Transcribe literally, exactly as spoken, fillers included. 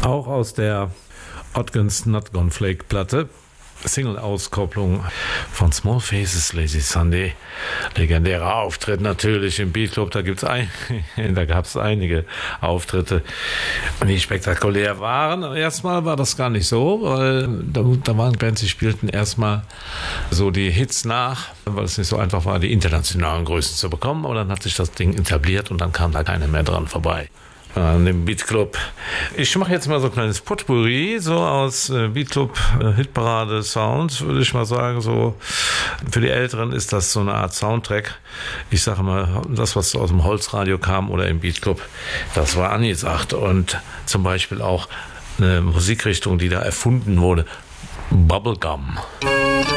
Auch aus der Otgens Not Gone Flake Platte. Single-Auskopplung von Small Faces, Lazy Sunday. Legendärer Auftritt natürlich im Beatclub. Da gibt's ein, da gab es einige Auftritte, die spektakulär waren. Erstmal war das gar nicht so, weil da, da waren Bands, die spielten erstmal so die Hits nach, weil es nicht so einfach war, die internationalen Größen zu bekommen. Aber dann hat sich das Ding etabliert und dann kam da keiner mehr dran vorbei. An dem Beatclub. Ich mache jetzt mal so ein kleines Potpourri, so aus äh, Beatclub äh, Hitparade Sounds, würde ich mal sagen. So für die Älteren ist das so eine Art Soundtrack. Ich sage mal, das, was aus dem Holzradio kam oder im Beatclub, das war angesagt. Und zum Beispiel auch eine Musikrichtung, die da erfunden wurde, Bubblegum.